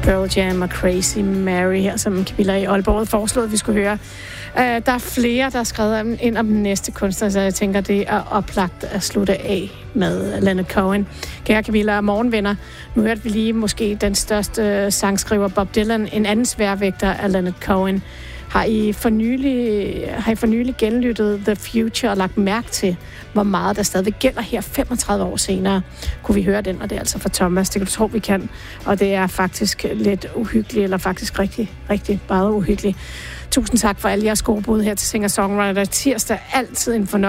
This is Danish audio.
Pearl Jam og Crazy Mary her, som Camilla i Aalborg foreslået, at vi skulle høre. Der er flere, der har skrevet ind om den næste kunstner, så jeg tænker, det er oplagt at slutte af med Leonard Cohen. Kære Camilla og morgenvenner, nu hørte vi lige måske den største sangskriver Bob Dylan, en anden sværvægter af Leonard Cohen. Har I for nylig genlyttet The Future og lagt mærke til, hvor meget der stadig gælder her 35 år senere? Kunne vi høre den, og det er altså fra Thomas. Det kan du tro, vi kan. Og det er faktisk lidt uhyggeligt, eller faktisk rigtig, rigtig meget uhyggeligt. Tusind tak for alle jeres gode bud her til Singer-Songwriter tirsdag. Altid en fornøjelse.